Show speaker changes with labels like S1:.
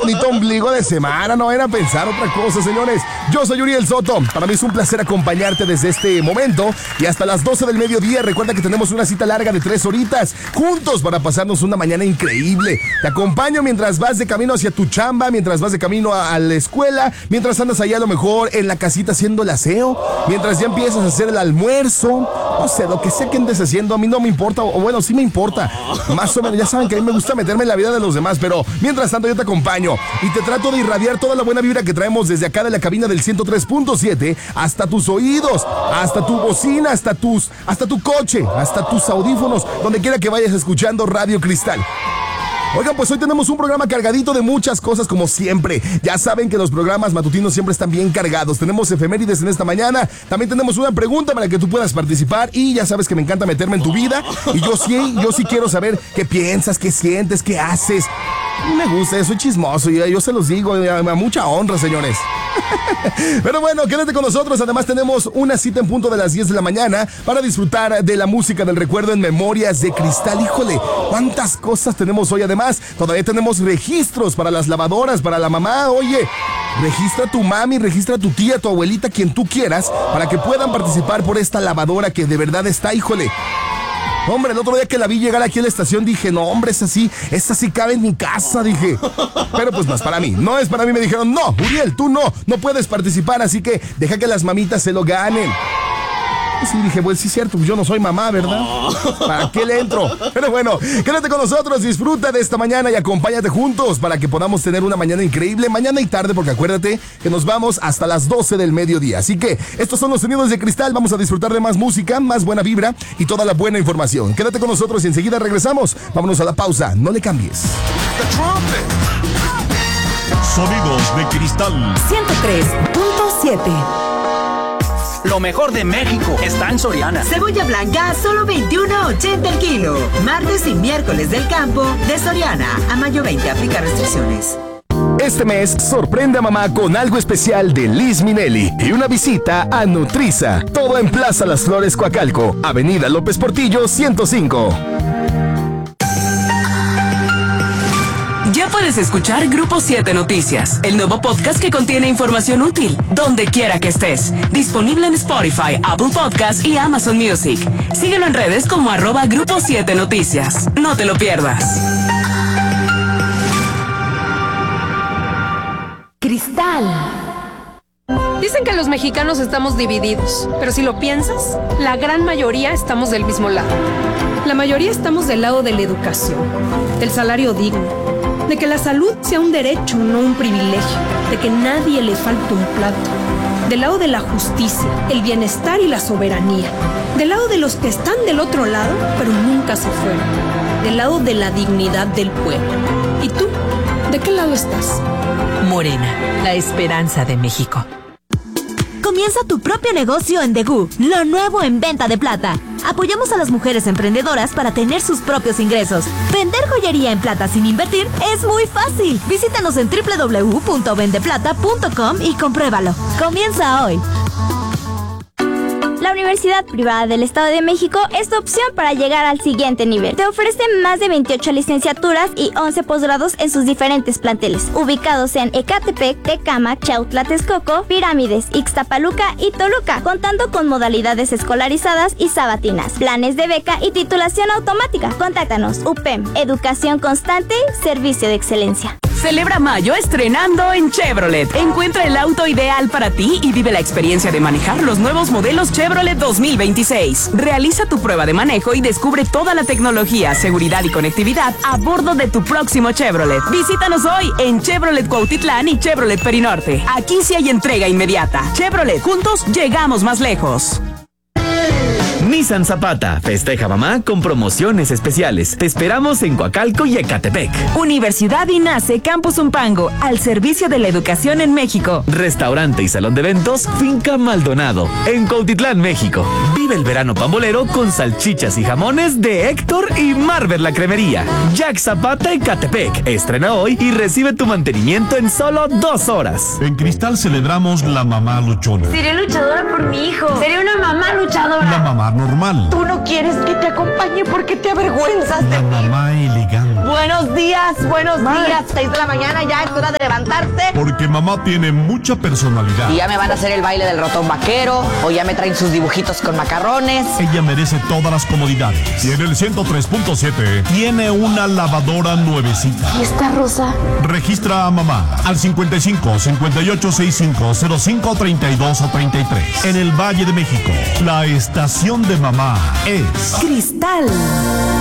S1: bonito ombligo de semana, no vayan a pensar otra cosa, señores. Yo soy Uriel Soto, para mí es un placer acompañarte desde este momento y hasta las 12 del mediodía. Recuerda que tenemos una cita larga de 3 horitas juntos para pasarnos una mañana increíble. Te acompaño mientras vas de camino hacia tu chamba, mientras vas de camino a la escuela, mientras andas allá a lo mejor en la casita haciendo el aseo, mientras ya empiezas a hacer el almuerzo, no sé, lo que sea que andes haciendo, a mí no me importa, o bueno, sí me importa, más o menos, ya saben que a mí me gusta meterme en la vida de los demás, pero mientras tanto yo te acompaño y te trato de irradiar toda la buena vibra que traemos desde acá de la cabina del 103.7 hasta tus oídos, hasta tu bocina, hasta tu coche, hasta tus audífonos, donde quiera que vayas escuchando Radio Cristal. Oigan, pues hoy tenemos un programa cargadito de muchas cosas como siempre. Ya saben que los programas matutinos siempre están bien cargados. Tenemos efemérides en esta mañana. También tenemos una pregunta para que tú puedas participar. Y ya sabes que me encanta meterme en tu vida. Y yo sí quiero saber qué piensas, qué sientes, qué haces. Me gusta, soy chismoso. Yo se los digo, a mucha honra, señores. Pero bueno, quédate con nosotros. Además tenemos una cita en punto de las 10 de la mañana para disfrutar de la música del recuerdo en Memorias de Cristal. Híjole, cuántas cosas tenemos hoy. Además, todavía tenemos registros para las lavadoras, para la mamá. Oye, registra a tu mami, registra a tu tía, tu abuelita, quien tú quieras, para que puedan participar por esta lavadora que de verdad está, híjole. Hombre, el otro día que la vi llegar aquí a la estación dije, no, hombre, esa sí cabe en mi casa, dije. Pero pues no es para mí, no es para mí. Me dijeron, no, Uriel, tú no puedes participar, así que deja que las mamitas se lo ganen. Sí, dije, pues sí es cierto, yo no soy mamá, ¿verdad? ¿Para qué le entro? Pero bueno, quédate con nosotros, disfruta de esta mañana y acompáñate juntos para que podamos tener una mañana increíble, mañana y tarde, porque acuérdate que nos vamos hasta las 12 del mediodía. Así que estos son los sonidos de Cristal, vamos a disfrutar de más música, más buena vibra y toda la buena información. Quédate con nosotros y enseguida regresamos. Vámonos a la pausa, no le cambies.
S2: Sonidos de Cristal
S3: 103.7.
S4: Lo mejor de México está en Soriana.
S3: Cebolla blanca, solo $21.80 el kilo. Martes y miércoles del campo de Soriana. A mayo 20, aplica restricciones.
S1: Este mes, sorprende a mamá con algo especial de Liz Minnelli y una visita a Nutriza. Todo en Plaza Las Flores, Coacalco, Avenida López Portillo, 105.
S5: Ya puedes escuchar Grupo 7 Noticias, el nuevo podcast que contiene información útil, donde quiera que estés. Disponible en Spotify, Apple Podcasts y Amazon Music. Síguelo en redes como @Grupo 7 Noticias. No te lo pierdas.
S6: Cristal. Dicen que los mexicanos estamos divididos, pero si lo piensas, la gran mayoría estamos del mismo lado. La mayoría estamos del lado de la educación, del salario digno, de que la salud sea un derecho, no un privilegio, de que nadie le falte un plato, del lado de la justicia, el bienestar y la soberanía, del lado de los que están del otro lado, pero nunca se fueron, del lado de la dignidad del pueblo. ¿Y tú? ¿De qué lado estás?
S7: Morena, la esperanza de México.
S8: Comienza tu propio negocio en Degú, lo nuevo en venta de plata. Apoyamos a las mujeres emprendedoras para tener sus propios ingresos. Vender joyería en plata sin invertir es muy fácil. Visítanos en www.vendeplata.com y compruébalo. Comienza hoy.
S9: La Universidad Privada del Estado de México es tu opción para llegar al siguiente nivel. Te ofrece más de 28 licenciaturas y 11 posgrados en sus diferentes planteles, ubicados en Ecatepec, Tecámac, Chautla, Texcoco, Pirámides, Ixtapaluca y Toluca, contando con modalidades escolarizadas y sabatinas, planes de beca y titulación automática. Contáctanos. UPEM, educación constante, servicio de excelencia.
S5: Celebra mayo estrenando en Chevrolet. Encuentra el auto ideal para ti y vive la experiencia de manejar los nuevos modelos Chevrolet 2026. Realiza tu prueba de manejo y descubre toda la tecnología, seguridad y conectividad a bordo de tu próximo Chevrolet. Visítanos hoy en Chevrolet Cuautitlán y Chevrolet Perinorte. Aquí sí hay entrega inmediata. Chevrolet, juntos llegamos más lejos.
S10: Nissan Zapata, festeja mamá con promociones especiales. Te esperamos en Coacalco y Ecatepec.
S7: Universidad INACE Campus Umpango, al servicio de la educación en México.
S10: Restaurante y salón de eventos Finca Maldonado, en Cuautitlán, México. Vive el verano pambolero con salchichas y jamones de Héctor y Marvel la Cremería. Jack Zapata Ecatepec. Estrena hoy y recibe tu mantenimiento en solo 2 horas.
S2: En Cristal celebramos la mamá luchona.
S11: Seré luchadora por mi hijo. Seré una mamá luchadora.
S2: La mamá
S11: normal.
S12: Tú no quieres que te acompañe porque te avergüenzas de mí.
S11: Mamá y ligando.
S12: Buenos días, buenos días. 6 de la mañana, ya es hora de levantarse.
S11: Porque mamá tiene mucha personalidad.
S12: Y ya me van a hacer el baile del ratón vaquero, o ya me traen sus dibujitos con macarrones.
S11: Ella merece todas las comodidades. Y en el 103.7 tiene una lavadora nuevecita.
S12: ¿Y esta rosa?
S11: Registra a mamá al 55 58 65 05 32 o 33. En el Valle de México, la estación de mamá es
S7: Cristal.